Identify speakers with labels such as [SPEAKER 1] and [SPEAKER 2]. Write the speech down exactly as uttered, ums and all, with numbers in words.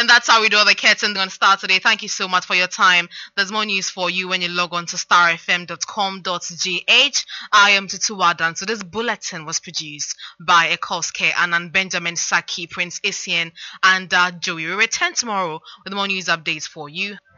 [SPEAKER 1] And that's how we do the curtain on Star today. Thank you so much for your time. There's more news for you when you log on to star f m dot com dot g h. I am Tutu Wadan. So this bulletin was produced by Ekoske and Benjamin Saki, Prince Isian, and uh, Joey. We return tomorrow with more news updates for you.